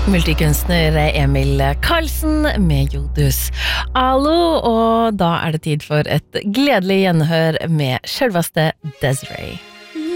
Multikunstner Emil Karlsen med Jodus Alo, og da det tid for et gledelig gjenhør med selveste Desiree.